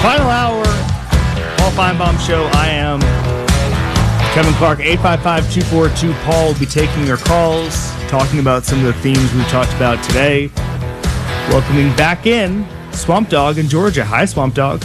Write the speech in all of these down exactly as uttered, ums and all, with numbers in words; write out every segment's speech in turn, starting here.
Final hour, Paul Feinbaum Show. I am Kevin Clark. eight five five, two four two, Paul will be taking your calls, talking about some of the themes we've talked about today. Welcoming back in Swamp Dog in Georgia. Hi, Swamp Dog.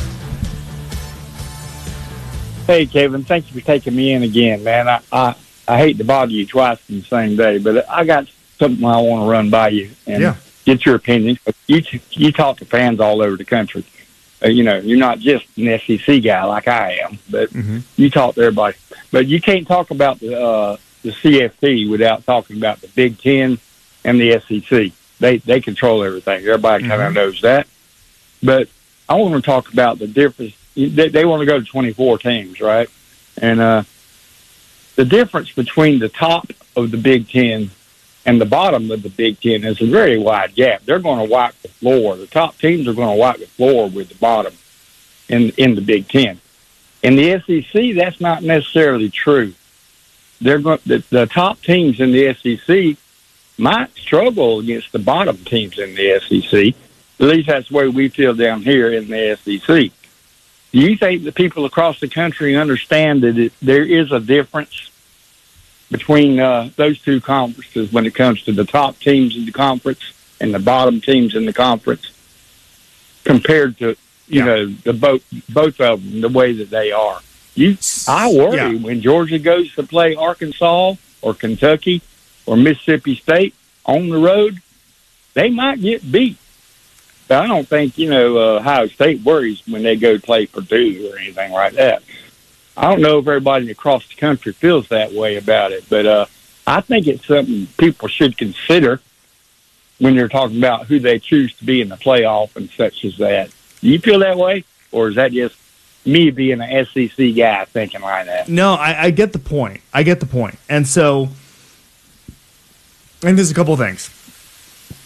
Hey, Kevin. Thank you for taking me in again, man. I, I, I hate to bother you twice in the same day, but I got something I want to run by you and yeah. get your opinion. You, you talk to fans all over the country. Uh, you know, you're not just an S E C guy like I am, but mm-hmm. you talk to everybody. But you can't talk about the uh, the C F T without talking about the Big Ten and the S E C. They they control everything. Everybody mm-hmm. kind of knows that. But I want to talk about the difference. They, they want to go to twenty-four teams, right? And uh, the difference between the top of the Big Ten and the bottom of the Big Ten is a very wide gap. They're going to wipe the floor. The top teams are going to wipe the floor with the bottom in in the Big Ten. In the S E C, that's not necessarily true. They're going the, the top teams in the S E C might struggle against the bottom teams in the S E C. At least that's the way we feel down here in the S E C. Do you think the people across the country understand that it, there is a difference between uh, those two conferences when it comes to the top teams in the conference and the bottom teams in the conference compared to, you yeah. know, the both both of them, the way that they are? You, I worry yeah. when Georgia goes to play Arkansas or Kentucky or Mississippi State on the road, they might get beat. But I don't think, you know, uh, Ohio State worries when they go play Purdue or anything like that. I don't know if everybody across the country feels that way about it, but uh, I think it's something people should consider when they're talking about who they choose to be in the playoff and such as that. Do you feel that way, or is that just me being an S E C guy thinking like that? No, I, I get the point. I get the point. And so, and there's a couple of things.